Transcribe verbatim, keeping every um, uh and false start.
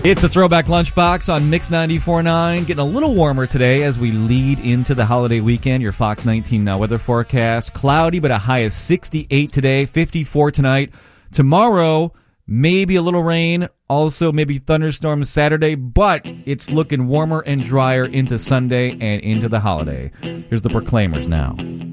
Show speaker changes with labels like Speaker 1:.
Speaker 1: It's a Throwback Lunchbox on Mix ninety-four point nine. Getting a little warmer today as we lead into the holiday weekend. Your Fox nineteen uh, weather forecast. Cloudy, but a high of sixty-eight today, fifty-four tonight. Tomorrow, maybe a little rain. Also, maybe thunderstorms Saturday, but it's looking warmer and drier into Sunday and into the holiday. Here's the Proclaimers now.